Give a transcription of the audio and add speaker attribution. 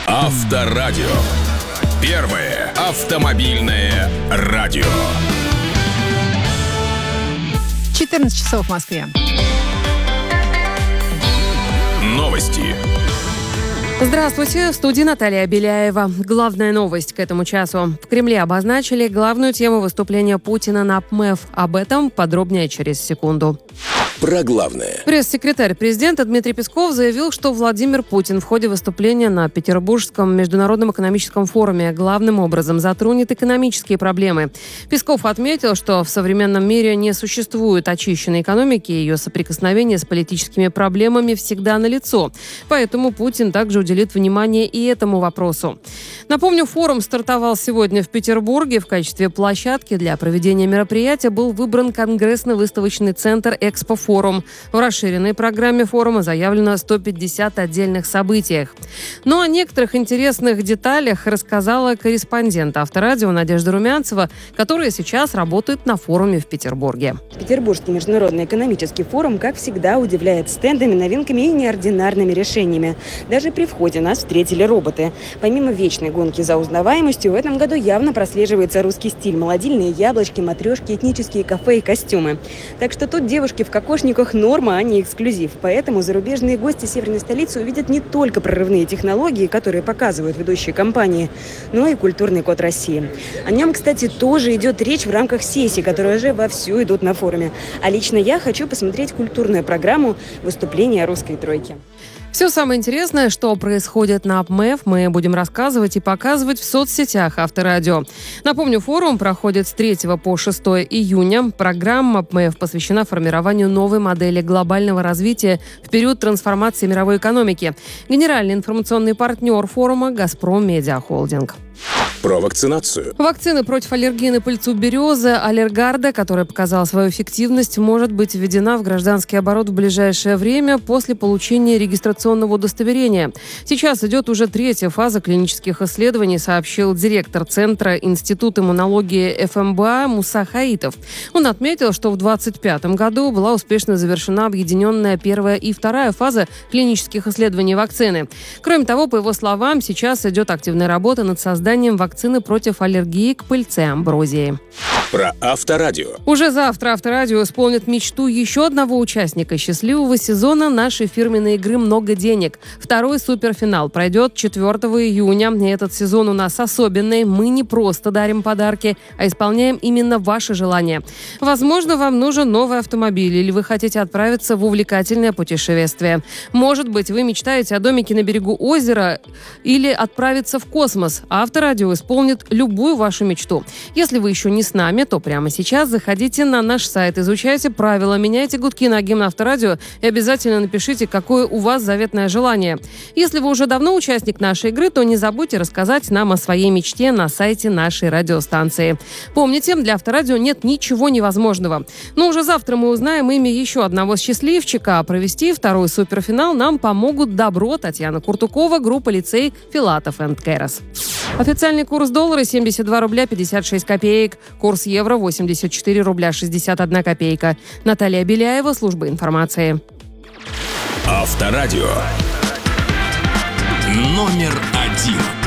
Speaker 1: Авторадио. Первое автомобильное радио.
Speaker 2: 14 часов в Москве.
Speaker 1: Новости.
Speaker 3: Здравствуйте, в студии Наталья Беляева. Главная новость к этому часу. В Кремле обозначили главную тему выступления Путина на ПМЭФ. Об этом подробнее через секунду.
Speaker 1: Про главное.
Speaker 3: Пресс-секретарь президента Дмитрий Песков заявил, что Владимир Путин в ходе выступления на Петербургском международном экономическом форуме главным образом затронет экономические проблемы. Песков отметил, что в современном мире не существует очищенной экономики, и ее соприкосновение с политическими проблемами всегда налицо. Поэтому Путин также уделит внимание и этому вопросу. Напомню, форум стартовал сегодня в Петербурге. В качестве площадки для проведения мероприятия был выбран конгрессно-выставочный центр «Экспофорум». В расширенной программе форума заявлено 150 отдельных событиях. Но о некоторых интересных деталях рассказала корреспондент Авторадио Надежда Румянцева, которая сейчас работает на форуме в Петербурге.
Speaker 4: Петербургский международный экономический форум, как всегда, удивляет стендами, новинками и неординарными решениями. Даже при входе нас встретили роботы. Помимо вечной гонки за узнаваемостью, в этом году явно прослеживается русский стиль. Молодильные яблочки, матрешки, этнические кафе и костюмы. Так что тут девушки в кокошниках норма, а не эксклюзив. Поэтому зарубежные гости северной столицы увидят не только прорывные технологии, которые показывают ведущие компании, но и культурный код России. О нем, кстати, тоже идет речь в рамках сессий, которые уже вовсю идут на форуме. А лично я хочу посмотреть культурную программу выступления русской тройки.
Speaker 3: Все самое интересное, что происходит на ПМЭФ, мы будем рассказывать и показывать в соцсетях Авторадио. Напомню, форум проходит с 3 по 6 июня. Программа ПМЭФ посвящена формированию новой модели глобального развития в период трансформации мировой экономики. Генеральный информационный партнер форума «Газпром Медиа Холдинг».
Speaker 1: Про вакцинацию.
Speaker 3: Вакцина против аллергии на пыльцу березы Аллергарда, которая показала свою эффективность, может быть введена в гражданский оборот в ближайшее время после получения регистрационного удостоверения. Сейчас идет уже 3-я фаза клинических исследований, сообщил директор Центра Института иммунологии ФМБА Муса Хаитов. Он отметил, что в 2025 году была успешно завершена объединенная 1-я и 2-я фаза клинических исследований вакцины. Кроме того, по его словам, сейчас идет активная работа над созданием вакцины против аллергии к пыльце амброзии.
Speaker 1: Про Авторадио.
Speaker 3: Уже завтра Авторадио исполнит мечту еще одного участника счастливого сезона нашей фирменной игры «Много денег». 2-й суперфинал пройдет 4 июня. И этот сезон у нас особенный. Мы не просто дарим подарки, а исполняем именно ваши желания. Возможно, вам нужен новый автомобиль или вы хотите отправиться в увлекательное путешествие. Может быть, вы мечтаете о домике на берегу озера или отправиться в космос. Авторадио исполнит любую вашу мечту. Если вы еще не с нами, то прямо сейчас заходите на наш сайт, изучайте правила, меняйте гудки на гимн Авторадио и обязательно напишите, какое у вас заветное желание. Если вы уже давно участник нашей игры, то не забудьте рассказать нам о своей мечте на сайте нашей радиостанции. Помните, для Авторадио нет ничего невозможного. Но уже завтра мы узнаем имя еще одного счастливчика, а провести 2-й суперфинал нам помогут Добро, Татьяна Куртукова, группа лицей Филатов энд Керас. Официальный курс доллара 72 рубля 56 копеек. Курс евро 84 рубля 61 копейка. Наталья Беляева, служба информации.
Speaker 1: Авторадио. Номер 1.